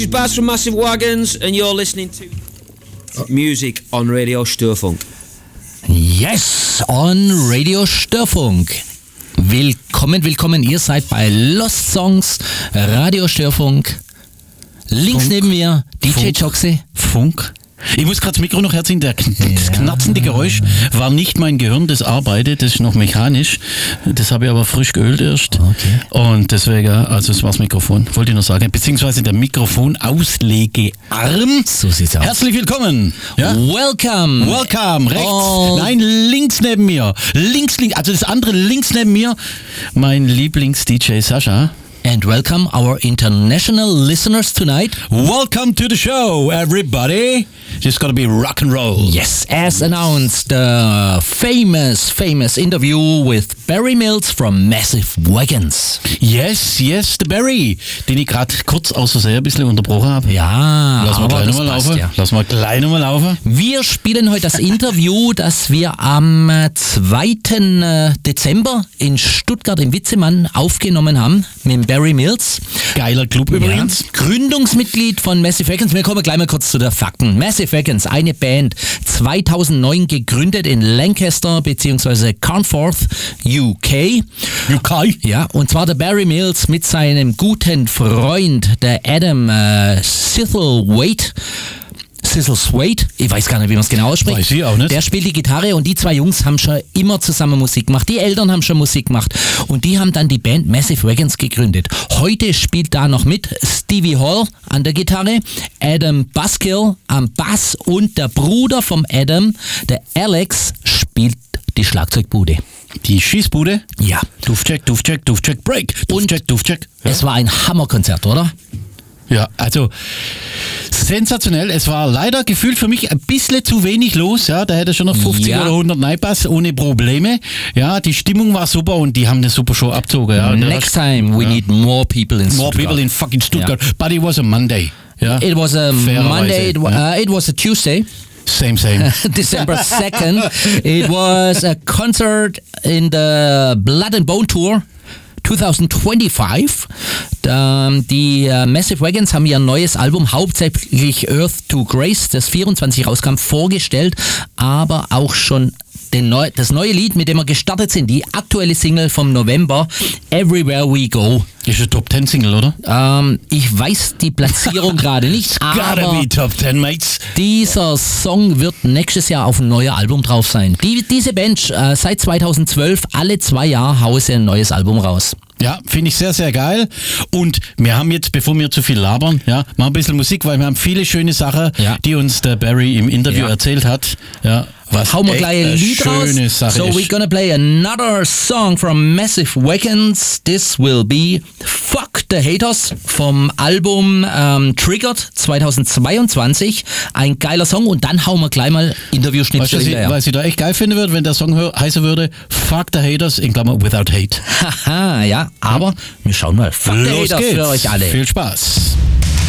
Baz from Massive Wagons and you're listening to music on Radio Störfunk. Yes, on Radio Störfunk. Willkommen, ihr seid bei Lost Songs, Radio Störfunk. Links neben mir DJ Joxy. Funk. Ich muss gerade das Mikro noch herziehen, das knarzende Geräusch war nicht mein Gehirn, das arbeitet, das ist noch mechanisch. Das habe ich aber frisch geölt erst. Okay. Und deswegen, also es war das Mikrofon, wollte ich noch sagen. Beziehungsweise der Mikrofonauslegearm. So sieht's aus. Herzlich willkommen. Ja? Welcome. Rechts. Oh. Nein, links neben mir. Links, also das andere links neben mir. Mein Lieblings-DJ Sascha. And welcome our international listeners tonight. Welcome to the show, everybody. Just gotta be rock and roll. Yes, as announced, the famous interview with Barry Mills from Massive Wagons. Yes, the Barry, den ich gerade kurz aus Versehen ein bisschen unterbrochen habe. Ja, Lass mal gleich nochmal laufen. Wir spielen heute das Interview, das wir am 2. Dezember in Stuttgart im Witzemann aufgenommen haben mit Barry Mills. Geiler Club übrigens. Ja, Gründungsmitglied von Massive Wagons. Wir kommen gleich mal kurz zu den Fakten. Massive Wagons, eine Band, 2009 gegründet in Lancaster bzw. Carnforth, UK. Ja, und zwar der Barry Mills mit seinem guten Freund, der Adam Sithlethwaite, ich weiß gar nicht, wie man es genau ausspricht. Weiß ich auch nicht. Der spielt die Gitarre und die zwei Jungs haben schon immer zusammen Musik gemacht. Die Eltern haben schon Musik gemacht und die haben dann die Band Massive Wagons gegründet. Heute spielt da noch mit Stevie Hall an der Gitarre, Adam Buskill am Bass und der Bruder vom Adam, der Alex, spielt die Schlagzeugbude. Die Schießbude? Ja. Duftcheck, Break. Duftcheck. Ja. Es war ein Hammerkonzert, oder? Ja, also sensationell. Es war leider gefühlt für mich ein bisschen zu wenig los. Ja, da hätte schon noch 50 oder 100 reinpassen, ohne Probleme. Ja, die Stimmung war super und die haben eine super Show abgezogen. Ja. Next time we need more people in Stuttgart. More people in fucking Stuttgart. Yeah. But it was a Monday. Yeah. It was a Monday. It was a Tuesday. Same. December 2nd. It was a concert in the Blood and Bone Tour 2025. Die Massive Wagons haben ihr neues Album, hauptsächlich Earth to Grace, das 24 rauskam, vorgestellt, aber auch schon das neue Lied, mit dem wir gestartet sind, die aktuelle Single vom November, Everywhere We Go. Ist eine Top 10 Single, oder? Ich weiß die Platzierung gerade nicht, aber be Top 10, mates. Dieser Song wird nächstes Jahr auf ein neues Album drauf sein. Diese Band, seit 2012, alle 2 Jahre hauen sie ein neues Album raus. Ja, finde ich sehr, sehr geil. Und wir haben jetzt, bevor wir zu viel labern, ja, mal ein bisschen Musik, weil wir haben viele schöne Sachen, die uns der Barry im Interview erzählt hat. Ja, was hauen wir gleich ein Lied raus. So we're gonna play another song from Massive Wagons. This will be Fuck the Haters vom Album Triggered 2022. Ein geiler Song und dann hauen wir gleich mal Interview-Schnipsel hinterher. Was ich da echt geil finden würde, wenn der Song heißen würde Fuck the Haters in Klammer Without Hate. Haha, ja, aber wir schauen mal. Fuck the Haters für euch alle. Viel Spaß.